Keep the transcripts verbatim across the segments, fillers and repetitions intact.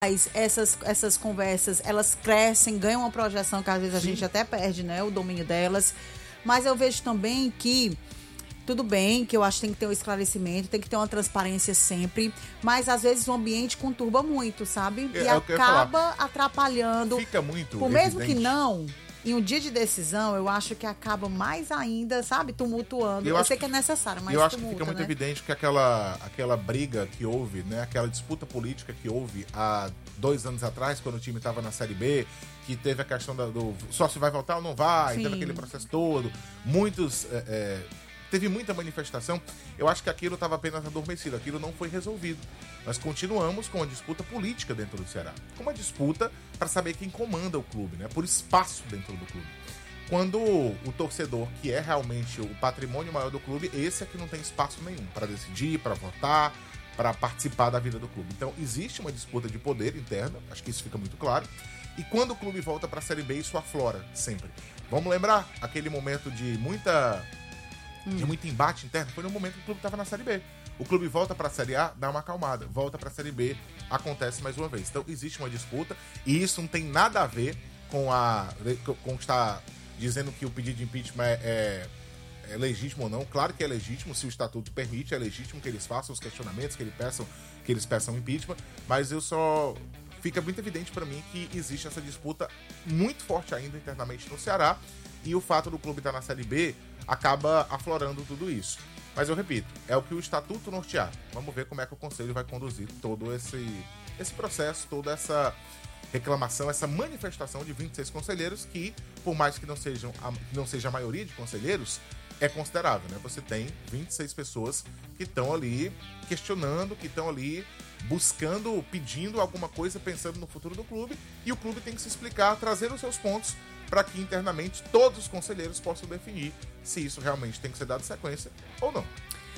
essas, essas conversas, elas crescem, ganham uma projeção que às vezes a Sim. gente até perde, né, o domínio delas. Mas eu vejo também que, tudo bem, que eu acho que tem que ter um esclarecimento, tem que ter uma transparência sempre, mas às vezes o ambiente conturba muito, sabe? É, e é acaba atrapalhando. Fica muito Por mesmo evidente. que não, em um dia de decisão, eu acho que acaba mais ainda, sabe, tumultuando. Eu, eu sei que, que é necessário, mas eu acho tumulta, que fica muito né? evidente que aquela, aquela briga que houve, né, aquela disputa política que houve há dois anos atrás, quando o time estava na Série B, que teve a questão da, do sócio vai voltar ou não vai, Sim. teve aquele processo todo, muitos... É, é, teve muita manifestação, eu acho que aquilo estava apenas adormecido, aquilo não foi resolvido. Nós continuamos com a disputa política dentro do Ceará, com uma disputa para saber quem comanda o clube, né? Por espaço dentro do clube. Quando o torcedor, que é realmente o patrimônio maior do clube, esse é que não tem espaço nenhum para decidir, para votar, para participar da vida do clube. Então existe uma disputa de poder interna, acho que isso fica muito claro, e quando o clube volta para a Série B, isso aflora sempre. Vamos lembrar aquele momento de muita... Hum. de muito embate interno, foi no momento que o clube estava na Série B. O clube volta para a Série A, dá uma acalmada. Volta para a Série B, acontece mais uma vez. Então, existe uma disputa e isso não tem nada a ver com a com está dizendo que o pedido de impeachment é, é, é legítimo ou não. Claro que é legítimo, se o estatuto permite, é legítimo que eles façam os questionamentos, que eles peçam, que eles peçam impeachment, mas eu só... Fica muito evidente para mim que existe essa disputa muito forte ainda internamente no Ceará e o fato do clube estar na Série B acaba aflorando tudo isso. Mas eu repito, é o que o Estatuto nortear. Vamos ver como é que o Conselho vai conduzir todo esse, esse processo, toda essa reclamação, essa manifestação de vinte e seis conselheiros que, por mais que não, sejam a, não seja a maioria de conselheiros, é considerável, né? Você tem vinte e seis pessoas que estão ali questionando, que estão ali buscando, pedindo alguma coisa, pensando no futuro do clube, e o clube tem que se explicar, trazer os seus pontos para que internamente todos os conselheiros possam definir se isso realmente tem que ser dado sequência ou não.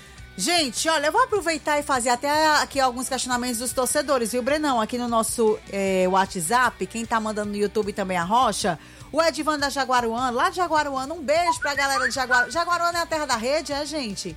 Gente, olha, eu vou aproveitar e fazer até aqui alguns questionamentos dos torcedores, viu, Brenão? Aqui no nosso é, WhatsApp, quem tá mandando no YouTube também a Rocha, o Edvan da Jaguaruana, lá de Jaguaruana, um beijo pra galera de Jaguaruana. Jaguaruana é a terra da rede, é, gente?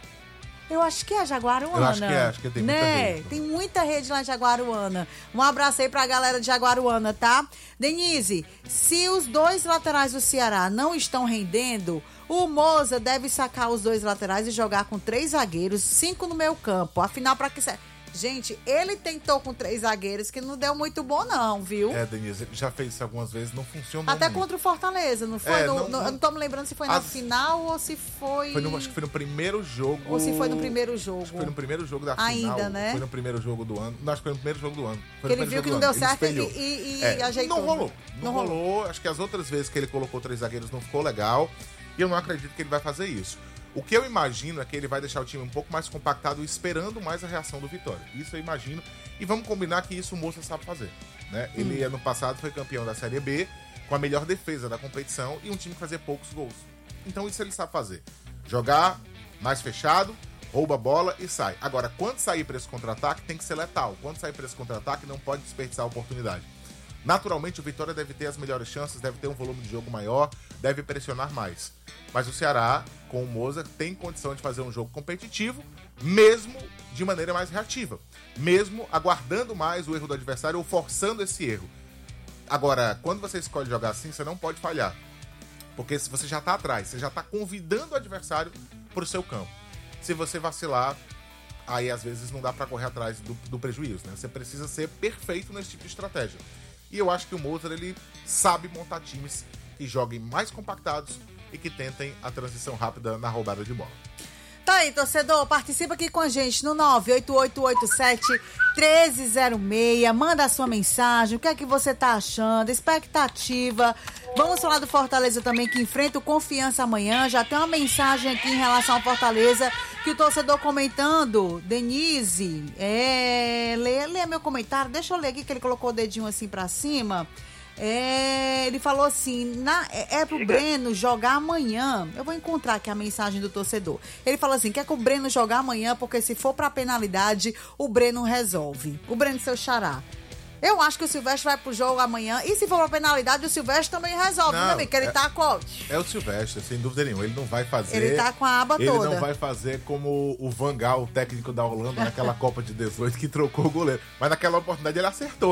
Eu acho que é Jaguaruana. Eu acho que é, acho que tem muita né? rede. Tem muita rede lá em Jaguaruana. Um abraço aí pra galera de Jaguaruana, tá? Denise, se os dois laterais do Ceará não estão rendendo, o Moza deve sacar os dois laterais e jogar com três zagueiros, cinco no meio campo. Afinal, pra que... Gente, ele tentou com três zagueiros que não deu muito bom não, viu? É, Denise, ele já fez isso algumas vezes, não funciona Até muito. contra o Fortaleza, não foi? É, no, não, no, não... Eu não tô me lembrando se foi na As... final ou se foi... foi no, acho que foi no primeiro jogo... Ou se foi no primeiro jogo. Acho que foi no primeiro jogo da Ainda, final. né? Foi no primeiro jogo do ano. Não, acho que foi no primeiro jogo do ano. Foi que ele viu que não deu certo e, e, e é, ajeitou. Não rolou. Não, não rolou. rolou. Acho que as outras vezes que ele colocou três zagueiros não ficou legal. E eu não acredito que ele vai fazer isso. O que eu imagino é que ele vai deixar o time um pouco mais compactado, esperando mais a reação do Vitória. Isso eu imagino. E vamos combinar que isso o Moça sabe fazer, né? Ele, hum. ano passado, foi campeão da Série B, com a melhor defesa da competição e um time que fazia poucos gols. Então isso ele sabe fazer. Jogar mais fechado, rouba a bola e sai. Agora, quando sair para esse contra-ataque, tem que ser letal. Quando sair para esse contra-ataque, não pode desperdiçar a oportunidade. Naturalmente, o Vitória deve ter as melhores chances, deve ter um volume de jogo maior, deve pressionar mais. Mas o Ceará, com o Moza, tem condição de fazer um jogo competitivo, mesmo de maneira mais reativa. Mesmo aguardando mais o erro do adversário ou forçando esse erro. Agora, quando você escolhe jogar assim, você não pode falhar. Porque se você já está atrás, você já está convidando o adversário para o seu campo. Se você vacilar, aí às vezes não dá para correr atrás do, do prejuízo, né? Você precisa ser perfeito nesse tipo de estratégia. E eu acho que o Mozart, ele sabe montar times que joguem mais compactados e que tentem a transição rápida na roubada de bola. Tá aí, torcedor, participa aqui com a gente no nove oito oito oito sete um três zero seis, manda a sua mensagem, o que é que você tá achando, expectativa. Vamos falar do Fortaleza também, que enfrenta o Confiança amanhã. Já tem uma mensagem aqui em relação ao Fortaleza, que o torcedor comentando, Denise, é, lê, lê meu comentário, deixa eu ler aqui, que ele colocou o dedinho assim pra cima. É, ele falou assim, na, é, é pro Breno jogar amanhã. Eu vou encontrar aqui a mensagem do torcedor. Ele falou assim, quer que o Breno jogar amanhã, porque se for pra penalidade, o Breno resolve. O Breno, seu xará. Eu acho que o Silvestre vai pro jogo amanhã. E se for pra penalidade, o Silvestre também resolve, não, né, amigo? Que ele é, tá com... É o Silvestre, sem dúvida nenhuma. Ele não vai fazer... Ele tá com a aba ele toda. Ele não vai fazer como o Van Gaal, o técnico da Holanda, naquela Copa de dezoito, que trocou o goleiro. Mas naquela oportunidade ele acertou.